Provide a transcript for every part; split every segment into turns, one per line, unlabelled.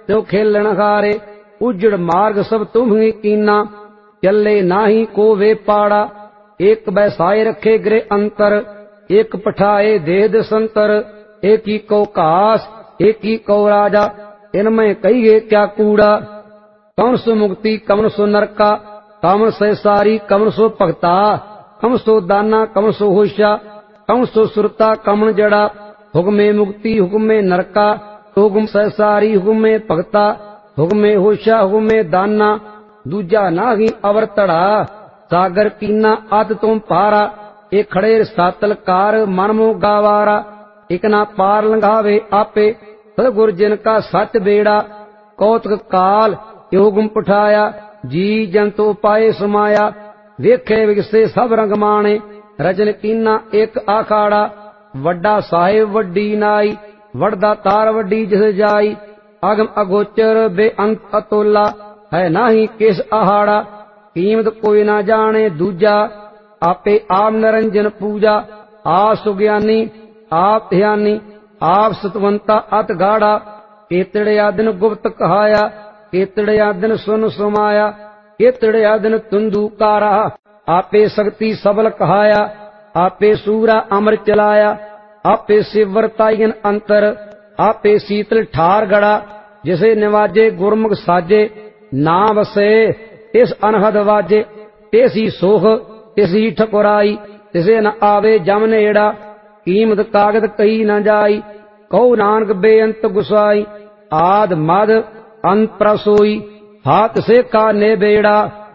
त्यो खेलन हारे। उजड़ मार्ग सब तुम्ही कीना, चले नाही को वे पाड़ा। एक बैसाए रखे गृह अंतर, एक पठाए देह दसंतर। एक ही को कास, एक ही को राजा, इनमें कहिए क्या कूड़ा। कौन सो मुक्ति कौन सो नरका, कौन से सारी कौन सो भगता। कौन सो दाना कौन सो होशा, कौन सो सुरता कौन जड़ा। हुक्मे मुक्ति हुक्मे नरका, हुक्म से सारी हुक्मे भगता। हुक्मे होशा हुक्मे दाना, दूजा नाही अवर तड़ा। सागर कीना अत तुम पारा, एक खड़े सातल कार मनमो गावारा। एक ना पार लंघावे आपे, सतगुर जिनका सच बेड़ा। कौतक काल योगम पठाया, जी जंतु पाए समाया। वेखे विगसे सब रंग माणे, रजन कीना एक आखाड़ा। वड्डा साहिब वड्डी नाई, वड़दा तार वड्डी जिस जाई। अगम अगोचर बेअंत अतोला, है नाही किस आहाड़ा। कीमत कोई ना जाने दूजा, आपे आप निरंजन पूजा। आप सुज्ञानी आप ध्यानी, आप सतवंता अत गाढ़ा। केतड़िया दिन गुप्त कहाया, केतड़िया दिन सुन सुमाया। केतड़िया दिन तुंदुकारा, आपे शक्ति सबल कहाया। आपे सूरा अमर चलाया, आपे शिवर तायन अंतर। आपे शीतल ठार गड़ा, जिसे निवाजे गुरमुख साजे। ना बसे इस अनहद वाजे, तेसी सोख तिसी ठकुराई। तिसे न आवे जम नेड़ा, कीमत कागद कही न जाई। कहो नानक बेअंत गुसाई, आद मद अंत प्रसोई। हाथ से का ने बेड़ा,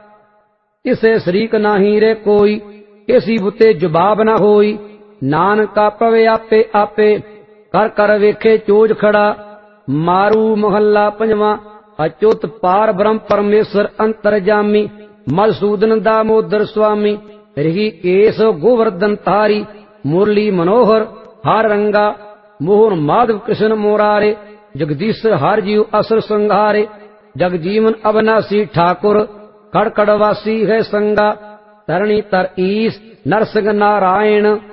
इसे शरीक नाही रे कोई। किसी बुते जवाब न होई, नानक का पवे आपे आपे। कर कर वेखे चोज खड़ा, मारू मोहल्ला पंजवा। अच्युत पार ब्रह्म परमेश्वर अंतरजामी। मधुसूदन दामोदर स्वामी, ऋषि केश गोवर्धन तारी। मुरली मनोहर हर रंगा, मोहन माधव कृष्ण मोरारे। जगदीश हर जीव असुर संहारे, जगजीवन अविनाशी ठाकुर। कड़कड़वासी है संगा, तरणी तर ईश नरसिंह नारायण।